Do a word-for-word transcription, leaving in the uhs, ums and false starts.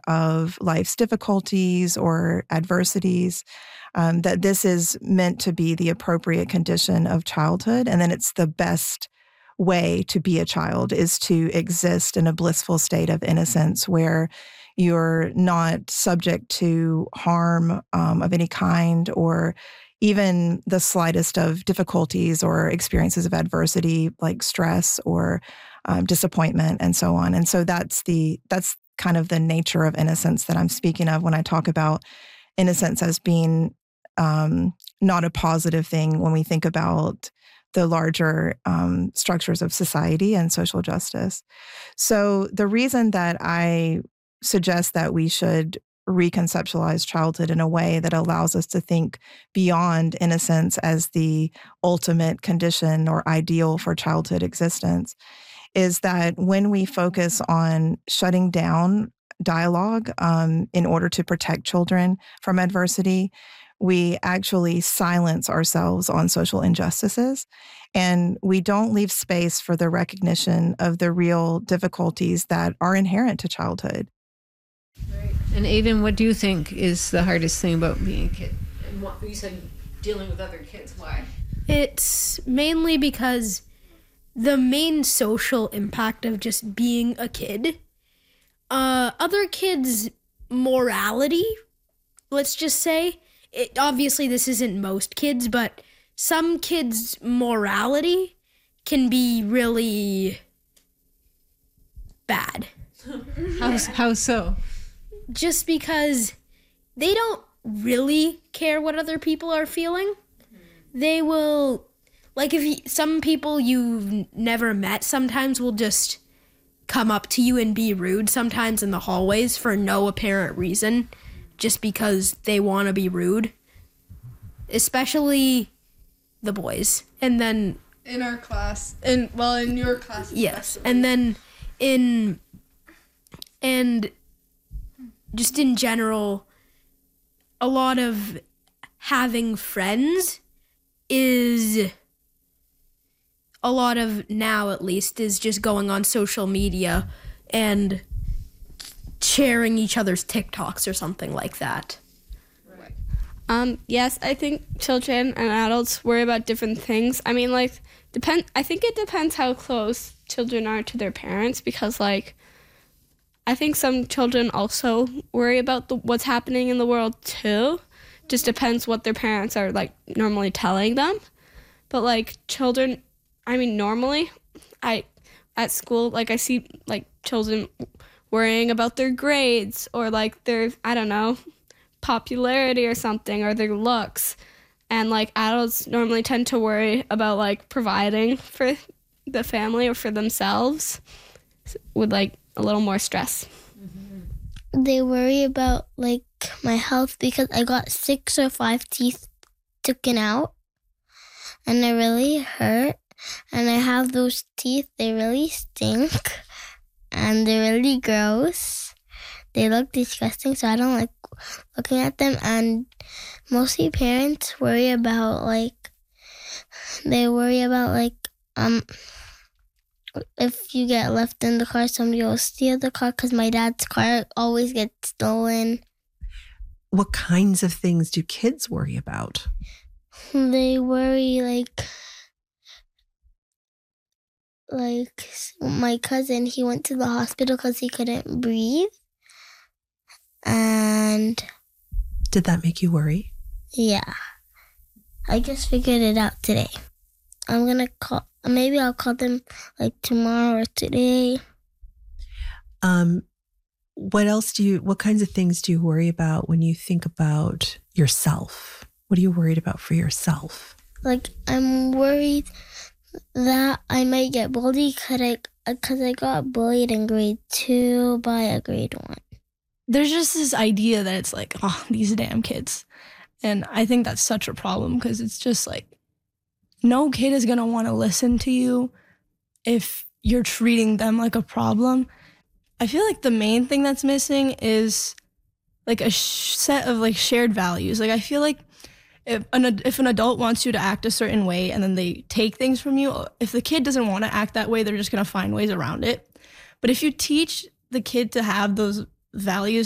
of life's difficulties or adversities, um, that this is meant to be the appropriate condition of childhood. And then it's the best way to be a child is to exist in a blissful state of innocence where you're not subject to harm um, of any kind or even the slightest of difficulties or experiences of adversity like stress or um, disappointment and so on. And so that's the that's kind of the nature of innocence that I'm speaking of when I talk about innocence as being um, not a positive thing when we think about the larger um, structures of society and social justice. So the reason that I suggest that we should reconceptualize childhood in a way that allows us to think beyond innocence as the ultimate condition or ideal for childhood existence is that when we focus on shutting down dialogue um, in order to protect children from adversity, we actually silence ourselves on social injustices, and we don't leave space for the recognition of the real difficulties that are inherent to childhood. Right. And Aiden, what do you think is the hardest thing about being a kid? And what you said, dealing with other kids, why? It's mainly because the main social impact of just being a kid, uh, other kids' morality, let's just say, It, obviously, this isn't most kids, but some kids' morality can be really bad. How, how so? Just because they don't really care what other people are feeling. They will, like if you, some people you've never met sometimes will just come up to you and be rude sometimes in the hallways for no apparent reason. Just because they want to be rude, especially the boys. And then in our class, in well, in your class. Yes, especially. and then in and just in general, a lot of having friends is a lot of now at least is just going on social media and sharing each other's TikToks or something like that. Right. Um, yes, I think children and adults worry about different things. I mean, like, depend. I think it depends how close children are to their parents because, like, I think some children also worry about the, what's happening in the world too. Just depends what their parents are, like, normally telling them. But, like, children, I mean, normally, I, at school, like, I see, like, children worrying about their grades or like their, I don't know, popularity or something or their looks. And like adults normally tend to worry about like providing for the family or for themselves with like a little more stress. Mm-hmm. They worry about like my health because I got six or five teeth taken out and it really hurt. And I have those teeth, they really stink. And they're really gross. They look disgusting, so I don't like looking at them. And mostly parents worry about, like, they worry about, like, um, if you get left in the car, somebody will steal the car because my dad's car always gets stolen. What kinds of things do kids worry about? They worry, like... Like, my cousin, he went to the hospital because he couldn't breathe. And... Did that make you worry? Yeah. I just figured it out today. I'm going to call... Maybe I'll call them, like, tomorrow or today. Um, what else do you... What kinds of things do you worry about when you think about yourself? What are you worried about for yourself? Like, I'm worried... that I might get bullied because I, cause I got bullied in grade two by a grade one. There's just this idea that it's like, oh, these damn kids. And I think that's such a problem because it's just like, no kid is going to want to listen to you if you're treating them like a problem. I feel like the main thing that's missing is like a sh- set of like shared values. Like I feel like If an, if an adult wants you to act a certain way and then they take things from you, if the kid doesn't want to act that way, they're just going to find ways around it. But if you teach the kid to have those values